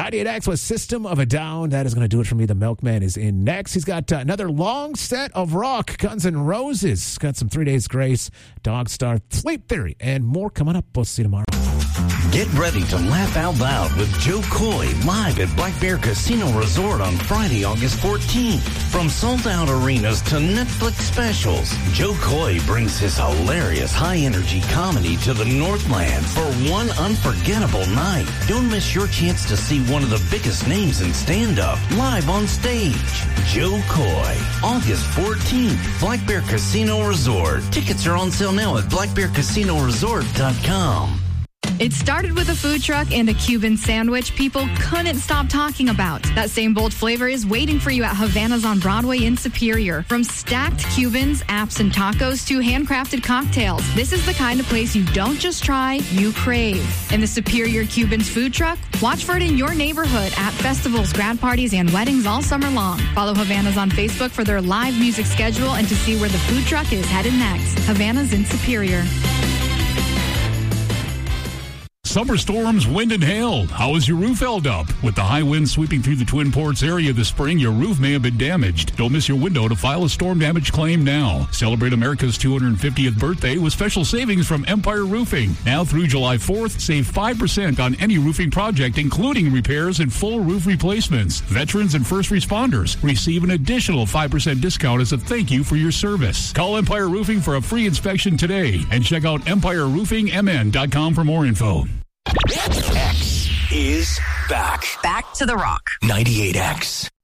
98X with System of a Down. That is going to do it for me. The Milkman is in next. He's got another long set of rock. Guns N' Roses. Got some 3 Days Grace, Dog Star, Sleep Theory, and more coming up. We'll see you tomorrow. Get ready to laugh out loud with Joe Coy live at Black Bear Casino Resort on Friday, August 14th. From sold-out arenas to Netflix specials, Joe Coy brings his hilarious high-energy comedy to the Northland for one unforgettable night. Don't miss your chance to see one of the biggest names in stand-up live on stage. Joe Coy, August 14th, Black Bear Casino Resort. Tickets are on sale now at blackbearcasinoresort.com. It started with a food truck and a Cuban sandwich people couldn't stop talking about. That same bold flavor is waiting for you at Havana's on Broadway in Superior. From stacked Cubans, apps, and tacos to handcrafted cocktails, this is the kind of place you don't just try, you crave. In the Superior Cubans food truck, watch for it in your neighborhood at festivals, grad parties, and weddings all summer long. Follow Havana's on Facebook for their live music schedule and to see where the food truck is headed next. Havana's in Superior. Summer storms, wind, and hail. How is your roof held up? With the high winds sweeping through the Twin Ports area this spring, your roof may have been damaged. Don't miss your window to file a storm damage claim now. Celebrate America's 250th birthday with special savings from Empire Roofing. Now through July 4th, save 5% on any roofing project, including repairs and full roof replacements. Veterans and first responders receive an additional 5% discount as a thank you for your service. Call Empire Roofing for a free inspection today and check out EmpireRoofingMN.com for more info. X is back. Back to the rock. 98X.